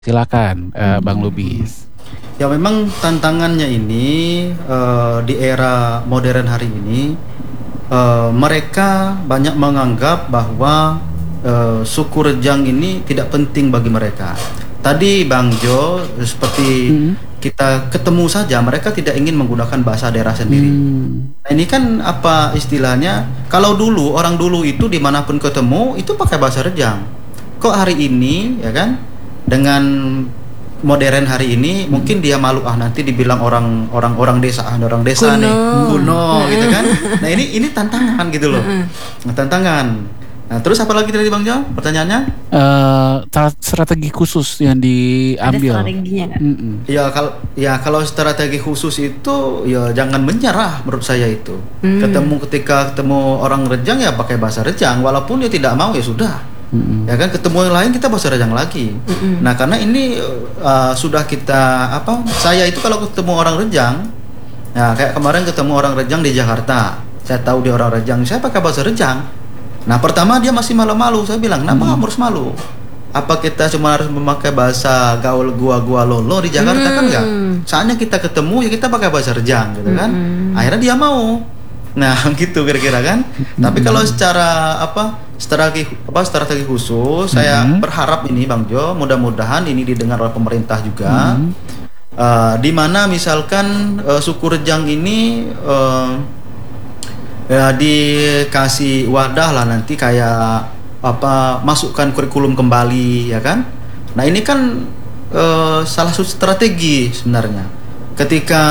Silakan, Bang Lubis. Ya memang tantangannya ini di era modern hari ini mereka banyak menganggap bahwa suku Rejang ini tidak penting bagi mereka. Tadi Bang Jo seperti kita ketemu saja mereka tidak ingin menggunakan bahasa daerah sendiri. Nah, ini kan apa istilahnya? Kalau dulu orang dulu itu dimanapun ketemu itu pakai bahasa Rejang. Kok hari ini ya kan dengan modern hari ini mungkin dia malu nanti dibilang orang desa Kuno. nih kuno gitu kan. Nah ini tantangan gitu loh. Nah, tantangan. Nah terus apa lagi tadi Bang Jo pertanyaannya? Strategi khusus yang Ada diambil. strateginya nggak? Kalau strategi khusus itu ya jangan menyerah menurut saya itu. Ketika ketemu orang Rejang ya pakai bahasa Rejang walaupun dia tidak mau ya sudah. Ya kan ketemu yang lain kita bahasa Rejang lagi. Nah karena ini sudah kita saya itu kalau ketemu orang Rejang, ya kayak kemarin ketemu orang Rejang di Jakarta, saya tahu dia orang Rejang, saya pakai bahasa Rejang. Nah pertama dia masih malu-malu, saya bilang kenapa kamu harus malu? Apa kita cuma harus memakai bahasa gaul gua lolo di Jakarta kan enggak? Saatnya kita ketemu ya kita pakai bahasa Rejang gitu kan. Akhirnya dia mau. Nah gitu kira-kira kan. Tapi kalau secara strategi khusus saya berharap ini Bang Jo mudah-mudahan ini didengar oleh pemerintah juga. Di mana misalkan suku Rejang ini ya dikasih wadah lah nanti kayak masukkan kurikulum kembali ya kan. Nah ini kan salah satu strategi sebenarnya. Ketika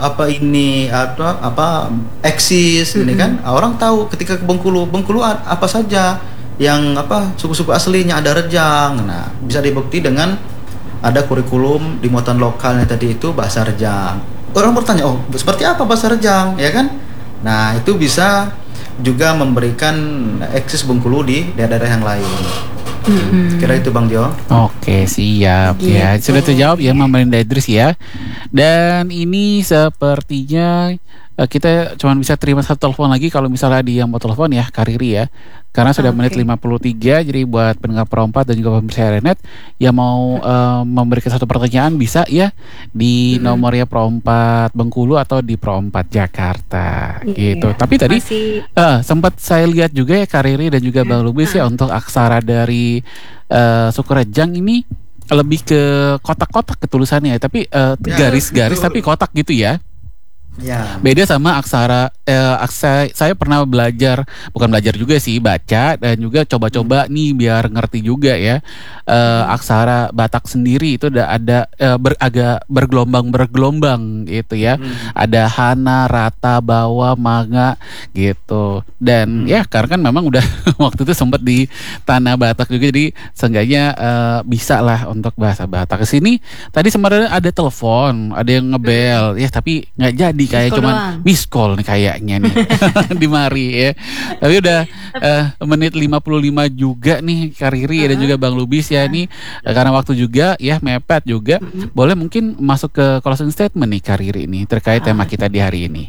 eksis ini kan orang tahu ketika ke Bengkulu apa saja yang suku-suku aslinya ada Rejang. Nah bisa dibukti dengan ada kurikulum di muatan lokalnya tadi itu bahasa Rejang. Orang bertanya seperti apa bahasa Rejang ya kan. Nah itu bisa juga memberikan eksis Bengkulu di daerah-daerah yang lain. Kira itu Bang Jo. Oke, siap ya. Sudah terjawab ya Marinda Idris ya. Dan ini sepertinya kita cuma bisa terima satu telepon lagi kalau misalnya dia mau telepon ya Kak Riri ya. Karena sudah menit 53, jadi buat pendengar Perompat dan juga pemirsa Renet yang mau memberikan satu pertanyaan bisa ya di nomornya Perompat Bengkulu atau di Perompat Jakarta gitu. Tapi tadi sempat saya lihat juga ya Kak Riri dan juga Bang Lubis ya untuk aksara dari suku Rejang ini lebih ke kotak-kotak ketulisannya, tapi garis-garis tapi kotak gitu ya. Ya. Beda sama aksara saya pernah bukan belajar juga sih, baca dan juga coba-coba nih biar ngerti juga ya. Aksara Batak sendiri itu ada agak bergelombang gitu ya. Ada hana, rata, bawa, manga gitu. Dan ya karena kan memang udah waktu itu sempat di tanah Batak juga, jadi seenggaknya bisa lah untuk bahasa Batak. Kesini tadi sebenarnya ada telepon, ada yang ngebel ya, tapi nggak jadi. Kayak cuman miss call nih kayaknya nih di mari ya. Tapi udah menit 55 juga nih Kak Riri dan juga Bang Lubis ya nih karena waktu juga ya mepet juga. Boleh mungkin masuk ke closing statement nih Kak Riri nih terkait tema kita di hari ini.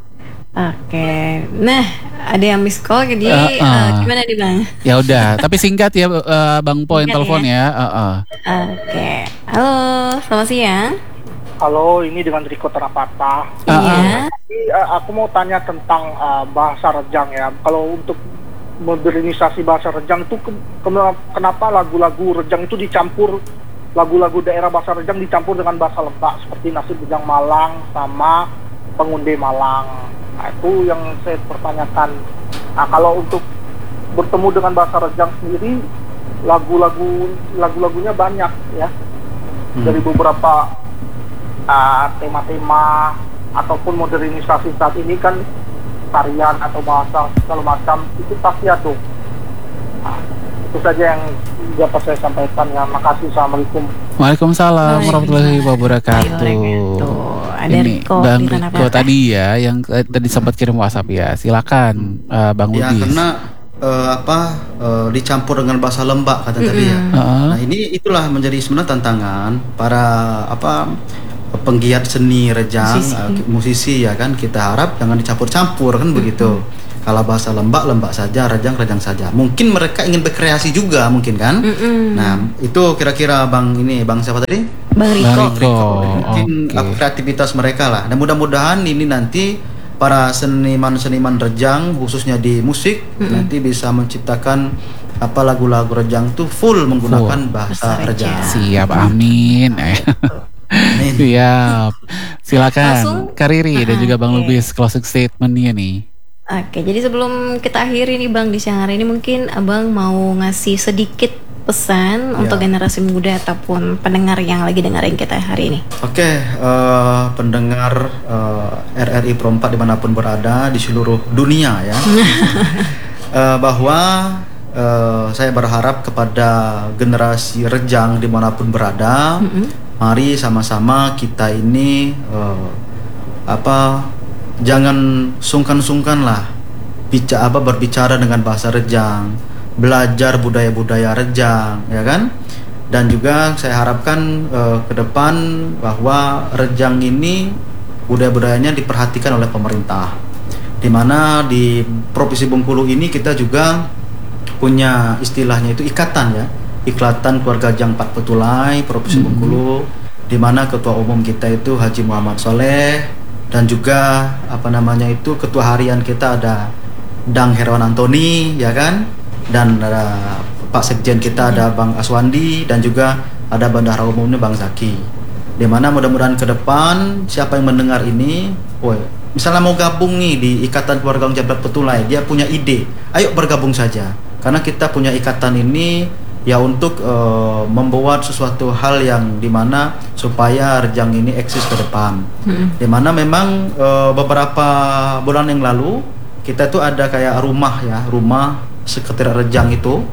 Oke. Nah, ada yang miss call jadi gimana nih Bang? Ya udah, tapi singkat ya Bang Poin telepon ya. Oke. Halo, selamat siang. Halo, ini dengan Riko Terapata. Iya. Aku mau tanya tentang bahasa Rejang ya. Kalau untuk modernisasi bahasa Rejang itu kenapa lagu-lagu Rejang itu dicampur, lagu-lagu daerah bahasa Rejang dicampur dengan bahasa Lebak seperti Nasib Rejang Malang sama Pengunde Malang. Nah, itu yang saya pertanyakan. Nah, kalau untuk bertemu dengan bahasa Rejang sendiri, lagu-lagunya banyak ya. Dari beberapa tema-tema ataupun modernisasi saat ini kan tarian atau bahasa segala macam itu pasti ada. Nah, itu saja yang dapat saya sampaikan ya. Makasih. Assalamualaikum. Waalaikumsalam warahmatullahi wabarakatuh. Ada ini Riko, Bang Riko tadi ya yang tadi sempat kirim WhatsApp ya. Silakan Bang Lubis. Ya karena dicampur dengan bahasa Lembak kata tadi ya. Nah ini itulah menjadi sebenarnya tantangan para penggiat seni Rejang, musisi ya kan, kita harap jangan dicampur-campur kan begitu. Kalau bahasa lembak saja, rejang saja. Mungkin mereka ingin berkreasi juga mungkin kan. Nah, itu kira-kira Bang siapa tadi? Bang Riko. Mungkin kreativitas mereka lah. Dan mudah-mudahan ini nanti para seniman-seniman rejang khususnya di musik nanti bisa menciptakan lagu-lagu rejang tuh full menggunakan bahasa rejang. Siap, amin. Siap. Silakan Kak Riri dan juga Bang Lubis closing statement-nya nih. Oke, jadi sebelum kita akhiri nih Bang di siang hari ini, mungkin Abang mau ngasih sedikit pesan untuk generasi muda ataupun pendengar yang lagi dengerin kita hari ini. Oke, pendengar RRI Pro 4 dimanapun berada di seluruh dunia ya, bahwa saya berharap kepada generasi rejang dimanapun berada, mari sama-sama kita ini jangan sungkan-sungkan lah berbicara dengan bahasa rejang, belajar budaya-budaya rejang, ya kan? Dan juga saya harapkan ke depan bahwa rejang ini budaya-budayanya diperhatikan oleh pemerintah. Di mana di Provinsi Bengkulu ini kita juga punya istilahnya itu ikatan ya, Ikatan Keluarga Rejang Pat Petulai Provinsi Bengkulu, di mana ketua umum kita itu Haji Muhammad Soleh. Dan juga ketua harian kita ada Dang Herwan Antoni, ya kan? Dan ada Pak Sekjen kita ada Bang Aswandi, dan juga ada bendahara umumnya Bang Zaki. Dimana mudah-mudahan ke depan siapa yang mendengar ini, misalnya mau gabung nih di Ikatan Keluarga Rejang Pat Petulai, dia punya ide, ayo bergabung saja. Karena kita punya ikatan ini ya untuk membuat sesuatu hal yang dimana supaya rejang ini eksis ke depan. Dimana memang beberapa bulan yang lalu kita tuh ada kayak rumah sekretariat rejang itu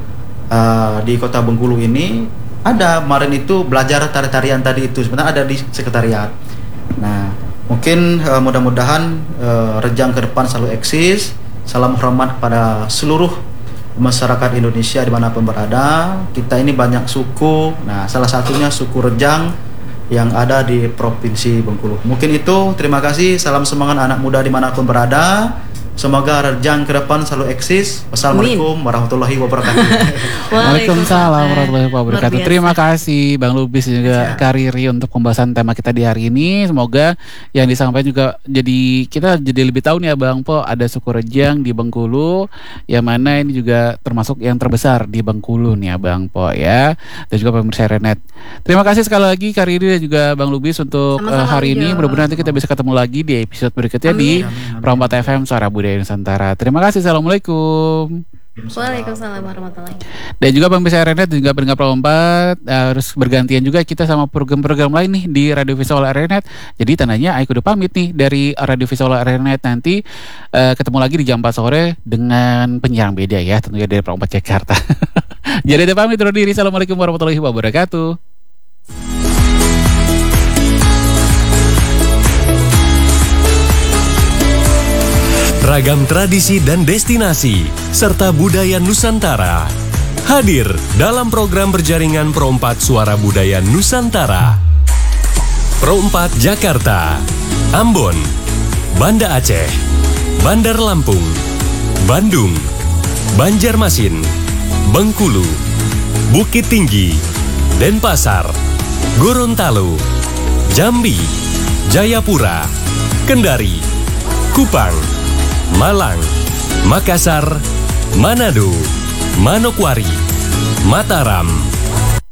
di Kota Bengkulu ini ada kemarin itu belajar tari-tarian tadi itu sebenarnya ada di sekretariat. Nah mungkin mudah-mudahan rejang ke depan selalu eksis. Salam hormat pada seluruh masyarakat Indonesia dimanapun berada. Kita ini banyak suku, nah salah satunya suku Rejang yang ada di Provinsi Bengkulu. Mungkin itu, terima kasih, salam semangat anak muda dimanapun berada. Semoga Rejang ke depan selalu eksis. Wassalamualaikum warahmatullahi wabarakatuh. Waalaikumsalam warahmatullahi wabarakatuh. Terima kasih Bang Lubis dan juga Kak Riri untuk pembahasan tema kita di hari ini. Semoga yang disampaikan juga kita jadi lebih tahu nih ya Bang Po, ada suku Rejang di Bengkulu, yang mana ini juga termasuk yang terbesar di Bengkulu nih ya Bang Po ya. Dan juga pemirsa RNet. Terima kasih sekali lagi Kak Riri dan juga Bang Lubis untuk hari ini. Mudah-mudahan nanti kita bisa ketemu lagi di episode berikutnya di Pro 4 FM Suara Budaya Nusantara. Terima kasih. Assalamualaikum. Waalaikumsalam warahmatullahi. Dan juga pemirsa RNet dan juga pendengar Pro 4 harus bergantian juga kita sama program-program lain nih di Radio Visual RNet. Jadi tandanya aku udah pamit nih dari Radio Visual RNet. Nanti ketemu lagi di jam 4 sore dengan penyiar beda ya, tentunya dari Pro 4 Jakarta. Jadi ada pamit undur diri. Assalamualaikum warahmatullahi wabarakatuh. Ragam tradisi dan destinasi serta budaya Nusantara hadir dalam program berjaringan Pro 4 Suara Budaya Nusantara. Pro 4 Jakarta, Ambon, Banda Aceh, Bandar Lampung, Bandung, Banjarmasin, Bengkulu, Bukit Tinggi, Denpasar, Gorontalo, Jambi, Jayapura, Kendari, Kupang, Malang, Makassar, Manado, Manokwari, Mataram,